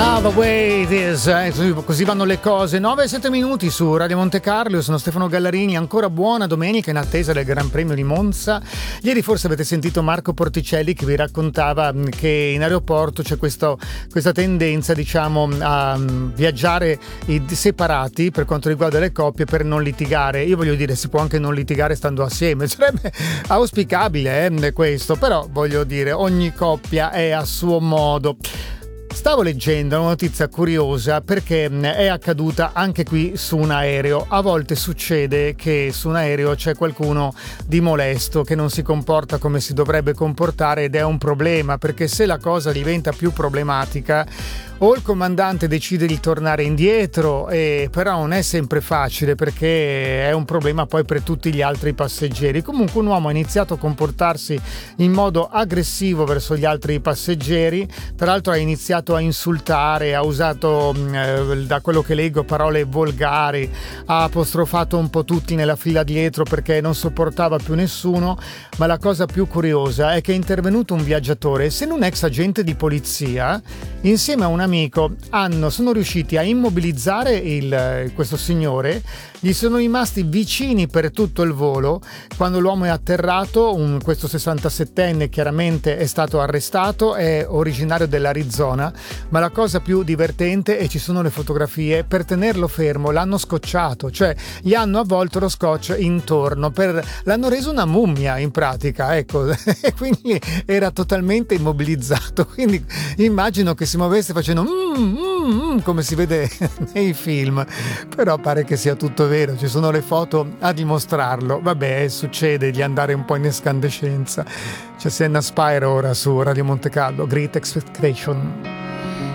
The way it is, così vanno le cose. 9-7 minuti su Radio Monte Carlo. Io sono Stefano Gallarini. Ancora buona domenica in attesa del Gran Premio di Monza. Ieri forse avete sentito Marco Porticelli che vi raccontava che in aeroporto c'è questa tendenza, diciamo, a viaggiare separati per quanto riguarda le coppie per non litigare. Io voglio dire, si può anche non litigare stando assieme, sarebbe auspicabile questo, però voglio dire, ogni coppia è a suo modo. Stavo leggendo una notizia curiosa perché è accaduta anche qui su un aereo. A volte succede che su un aereo c'è qualcuno di molesto che non si comporta come si dovrebbe comportare ed è un problema, perché se la cosa diventa più problematica o il comandante decide di tornare indietro, però non è sempre facile perché è un problema poi per tutti gli altri passeggeri. Comunque un uomo ha iniziato a comportarsi in modo aggressivo verso gli altri passeggeri, tra l'altro ha iniziato a insultare, ha usato, da quello che leggo, parole volgari, ha apostrofato un po' tutti nella fila dietro perché non sopportava più nessuno, ma la cosa più curiosa è che è intervenuto un viaggiatore, essendo un ex agente di polizia, insieme a un amico sono riusciti a immobilizzare questo signore. Gli sono rimasti vicini per tutto il volo. Quando l'uomo è atterrato, questo 67enne chiaramente è stato arrestato, è originario dell'Arizona, ma la cosa più divertente, e ci sono le fotografie, per tenerlo fermo l'hanno scotchato, cioè gli hanno avvolto lo scotch intorno, l'hanno reso una mummia in pratica, ecco, e quindi era totalmente immobilizzato, quindi immagino che si muovesse facendo come si vede nei film, però pare che sia tutto vero, ci sono le foto a dimostrarlo. Vabbè, succede di andare un po' in escandescenza. C'è Senna Spyro ora su Radio Monte Carlo, Great Expectation.